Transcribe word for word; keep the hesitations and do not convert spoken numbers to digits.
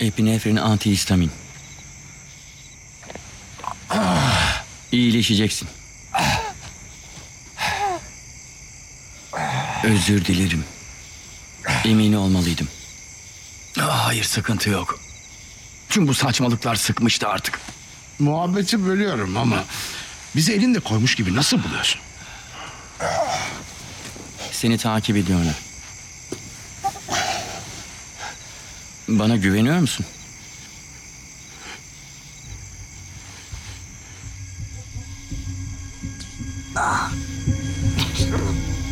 Epinefrin antihistamin. İyileşeceksin. Özür dilerim. Emin olmalıydım. Hayır, sıkıntı yok. Tüm bu saçmalıklar sıkmıştı artık. Muhabbeti bölüyorum ama bizi elinde koymuş gibi nasıl buluyorsun? Seni takip ediyorlar. Bana güveniyor musun?